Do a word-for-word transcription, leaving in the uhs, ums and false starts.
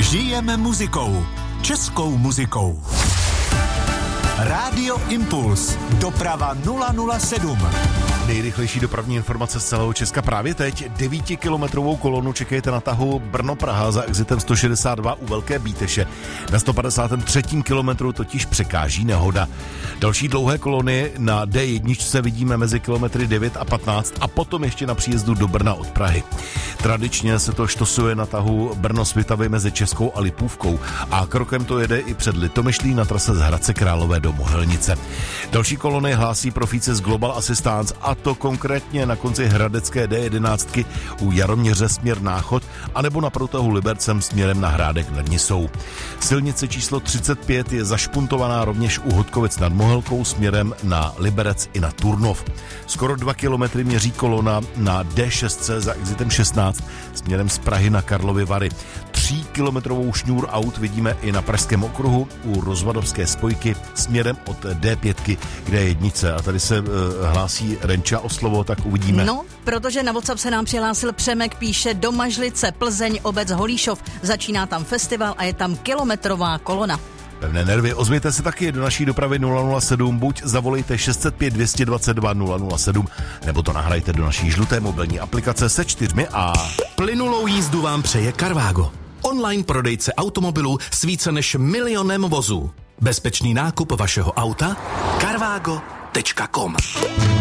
Žijeme muzikou. Českou muzikou. Rádio Impuls. Doprava nula nula sedm. Nejrychlejší dopravní informace z celého Česka právě teď. Devítikilometrovou kolonu čekejte na tahu Brno-Praha za exitem sto šedesát dva u Velké Bíteše. Na sto padesát tři kilometru totiž překáží nehoda. Další dlouhé kolony na D jedna vidíme mezi kilometry devět a patnáct a potom ještě na příjezdu do Brna od Prahy. Tradičně se to štosuje na tahu Brno-Svitavy mezi Českou a Lipůvkou a krokem to jede i před Litomyšlí na trase z Hradce Králové do Mohelnice. Další kolony hlásí profíci z Global Assistance, a to konkrétně na konci hradecké D jedenáct u Jaroměře směr Náchod anebo na průtahu Libercem směrem na Hrádek nad Nisou. Silnice číslo třicet pět je zašpuntovaná rovněž u Hodkovic nad Mohelkou směrem na Liberec i na Turnov. Skoro dva kilometry měří kolona na D šest za exitem šestnáct směrem z Prahy na Karlovy Vary. Tříkilometrovou šňůr aut vidíme i na Pražském okruhu u Rozvadovské spojky směrem od D pět k D jedna. A tady se uh, hlásí Renča o slovo, tak uvidíme. No, protože na WhatsApp se nám přihlásil Přemek, píše do Mažlice, Plzeň, obec Holíšov. Začíná tam festival a je tam kilometrová kolona. Pevné nervy, ozvěte se taky do naší dopravy nula nula sedm, buď zavolejte šest set pět dvě stě dvacet dva nula nula sedm, nebo to nahrajte do naší žluté mobilní aplikace se čtyřmi A. Plynulou jízdu vám přeje Carvago. Online prodejce automobilů s více než milionem vozů. Bezpečný nákup vašeho auta? carvago tečka com